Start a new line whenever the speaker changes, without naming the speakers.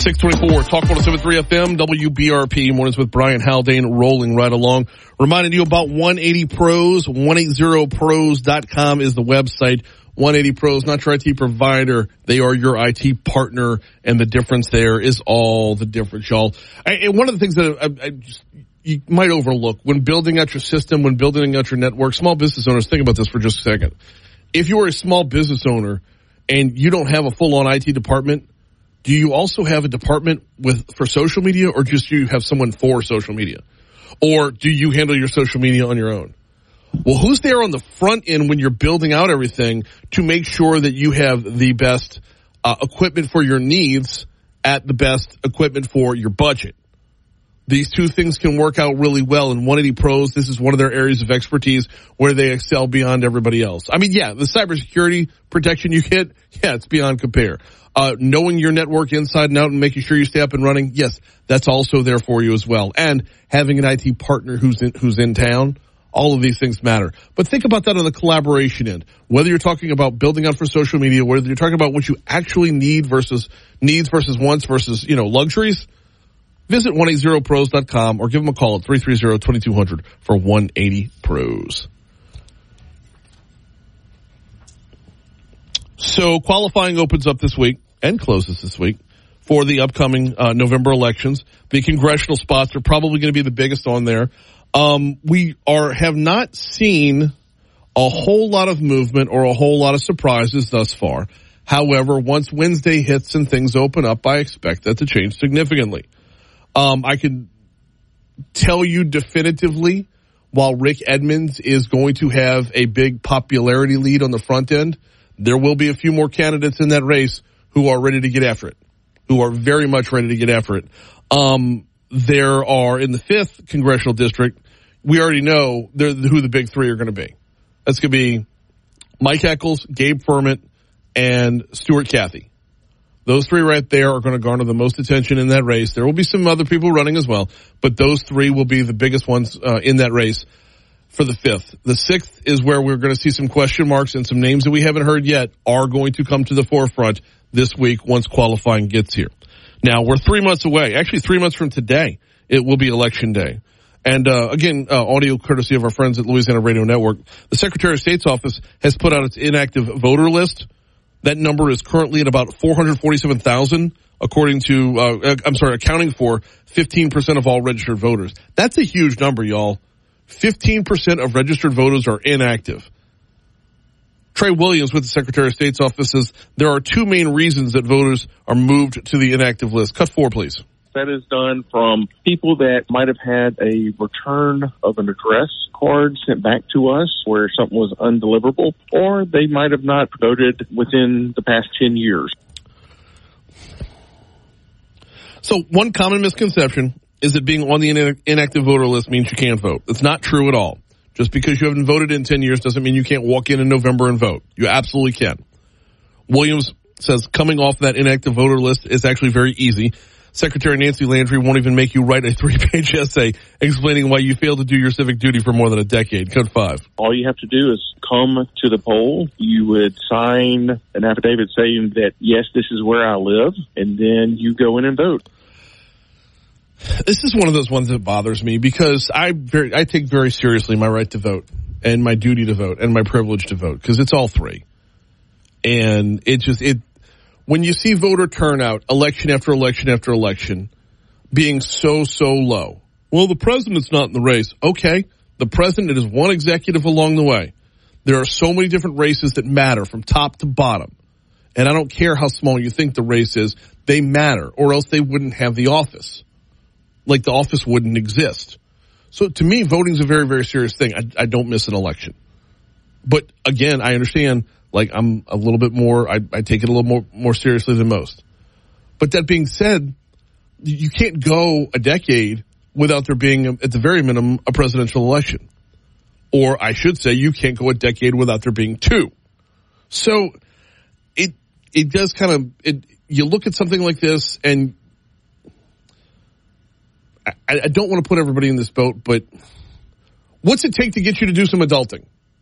624, Talk 107.3 FM, WBRP, mornings with Brian Haldane, rolling right along. Reminding you about 180 Pros, 180pros.com is the website. 180 Pros, not your IT provider. They are your IT partner, and the difference there is all the difference, y'all. And one of the things that you might overlook when building out your system, when building out your network, small business owners, think about this for just a second. If you are a small business owner and you don't have a full-on IT department, do you also have a department for social media, or just you have someone for social media? Or do you handle your social media on your own? Well, who's there on the front end when you're building out everything to make sure that you have the best equipment for your needs at the best equipment for your budget? These two things can work out really well. In 180 Pros, this is one of their areas of expertise where they excel beyond everybody else. I mean, yeah, the cybersecurity protection you get, yeah, it's beyond compare. Knowing your network inside and out and making sure you stay up and running, yes, that's also there for you as well. And having an IT partner who's in town, all of these things matter. But think about that on the collaboration end. Whether you're talking about building out for social media, whether you're talking about what you actually need versus needs versus wants versus, luxuries, visit 180pros.com or give them a call at 330-2200 for 180 Pros. So qualifying opens up this week and closes this week for the upcoming November elections. The congressional spots are probably going to be the biggest on there. We have not seen a whole lot of movement or a whole lot of surprises thus far. However, once Wednesday hits and things open up, I expect that to change significantly. I can tell you definitively, while Rick Edmonds is going to have a big popularity lead on the front end, there will be a few more candidates in that race who are ready to get after it, who are very much ready to get after it. There are, in the 5th congressional district, we already know who the big three are going to be. That's going to be Mike Eccles, Gabe Ferment, and Stuart Cathy. Those three right there are going to garner the most attention in that race. There will be some other people running as well, but those three will be the biggest ones in that race for the 5th. The 6th is where we're going to see some question marks, and some names that we haven't heard yet are going to come to the forefront this week once qualifying gets here. Now, we're 3 months away. Actually, 3 months from today, it will be Election Day. And again, audio courtesy of our friends at Louisiana Radio Network. The Secretary of State's office has put out its inactive voter list. That number is currently at about 447,000, accounting for 15% of all registered voters. That's a huge number, y'all. 15% of registered voters are inactive. Trey Williams with the Secretary of State's office says there are two main reasons that voters are moved to the inactive list. Cut 4, please.
That is done from people that might have had a return of an address card sent back to us where something was undeliverable, or they might have not voted within the past 10 years.
So one common misconception is that being on the inactive voter list means you can't vote. It's not true at all. Just because you haven't voted in 10 years doesn't mean you can't walk in November and vote. You absolutely can. Williams says coming off that inactive voter list is actually very easy. Secretary Nancy Landry won't even make you write a 3-page essay explaining why you failed to do your civic duty for more than a decade. Cut 5.
All you have to do is come to the poll. You would sign an affidavit saying that, yes, this is where I live, and then you go in and vote.
This is one of those ones that bothers me because I take very seriously my right to vote and my duty to vote and my privilege to vote, because it's all three. And when you see voter turnout, election after election after election, being so low. Well, the president's not in the race. Okay, the president is one executive along the way. There are so many different races that matter from top to bottom. And I don't care how small you think the race is, they matter, or else they wouldn't have the office. Like the office wouldn't exist. So to me, voting is a very, very serious thing. I don't miss an election. But again, I understand, like, I'm a little bit more, I take it a little more seriously than most. But that being said, you can't go a decade without there being, at the very minimum, a presidential election. Or I should say, you can't go a decade without there being two. So it does kind of, you look at something like this, and I don't want to put everybody in this boat, but what's it take to get you to do some adulting?